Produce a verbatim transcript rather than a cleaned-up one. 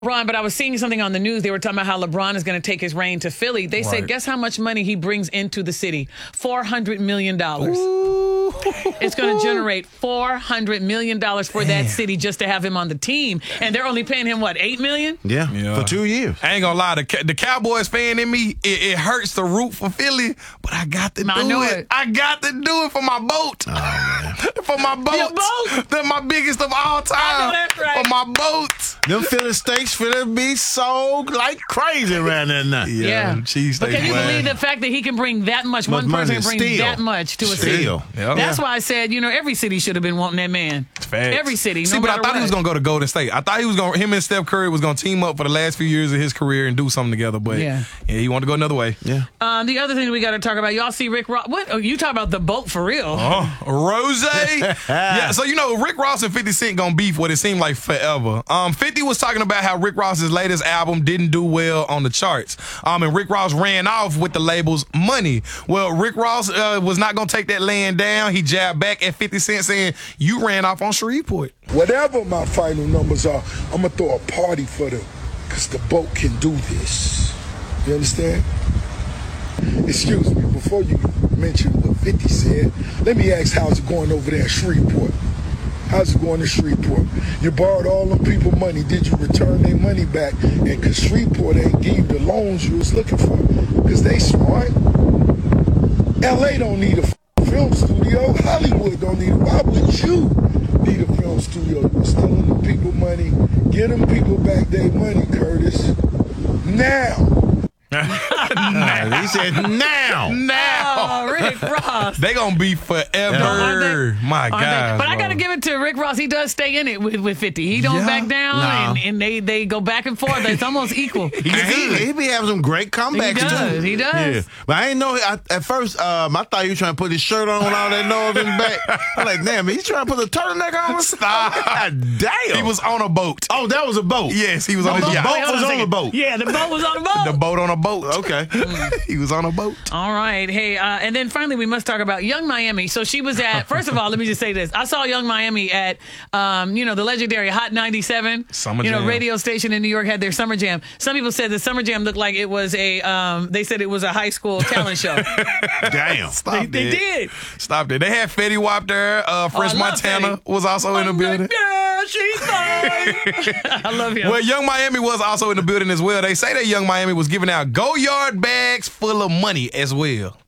LeBron, but I was seeing something on the news. They were talking about how LeBron is going to take his reign to Philly. They Right. said, guess how much money he brings into the city? four hundred million dollars. It's going to generate four hundred million dollars for that city just to have him on the team. And they're only paying him, what, eight million dollars? Yeah, Yeah. for two years. I ain't gonna lie, the, the Cowboys fan in me, it, it hurts to root for Philly, but I got to do I know it. it. I got to do it for my boat. For my boat. Your boat? They're my biggest of all time. I know that's right. For my boat. Them Philly steaks finna be sold like crazy around there now. Yeah. Cheese But can you steak, believe man. the fact that he can bring that much, Much one person money, can bring still. that much to a city? Still. Yep. That's Yeah. why I said, you know, every city should have been wanting that man. Facts. Every city, no See, but I matter thought he what. was gonna go to Golden State. I thought he was gonna him and Steph Curry was gonna team up for the last few years of his career and do something together. But Yeah. yeah, he wanted to go another way. Yeah. Um, the other thing we got to talk about, y'all see Rick Ross. What? Oh, you talk about the boat for real. Oh, Rose. Yeah, so you know Rick Ross and fifty Cent gonna beef what it seemed like forever. Um, fifty was talking about how Rick Ross's latest album didn't do well on the charts. Um, and Rick Ross ran off with the label's money. Well, Rick Ross uh, was not gonna take that laying down. He jabbed back at fifty Cent saying, "You ran off on Shreveport." Whatever my final numbers are, I'm gonna throw a party for them, cause the boat can do this. You understand? Excuse me, before you mention what fifty said, let me ask how's it going over there in Shreveport? How's it going in Shreveport? You borrowed all them people money. Did you return their money back? And cause Shreveport ain't give you the loans you was looking for, cause they smart. L A don't need a f- film studio. Hollywood don't need it. Why would you need a film studio? You stealing the people money. Get them people back their money, Curtis. Now. He said now. Now Oh, Rick Ross. they gonna be forever. Aren't they? My Aren't they? God. But I got to give it to Rick Ross. He does stay in it with, with fifty. He don't Yeah. back down, No. and, and they, they go back and forth. It's almost equal. And he, he be having some great comebacks He does, too. he does. Yeah. But I ain't know. I, at first, um, I thought he was trying to put his shirt on with all that noise in the back. I'm like, damn, he's trying to put a turtleneck on. Stop. God damn. He was on a boat. Oh, that was a boat. Yes, he was on The a yacht. boat Wait, hold was a on second. the boat. Yeah, the boat was on the boat. The boat on a boat. Okay. He was on a boat. All right. Hey, uh, and then finally, we must talk about Young Miami. So she was at, first of all, let me just say this. I saw Young Miami at, um, you know, the legendary Hot ninety-seven. Summer You know, Jam. radio station in New York had their Summer Jam. Some people said the Summer Jam looked like it was a, um, they said it was a high school talent show. Damn. Stop They, it. they did. Stop it. They had Fetty Wap there. Uh, Fresh Oh, I love Montana Fetty. was also in the I'm building. like, yeah, she's fine. I love him. Well, Young Miami was also in the building as well. They say that Young Miami was giving out go yard bags full of money as well.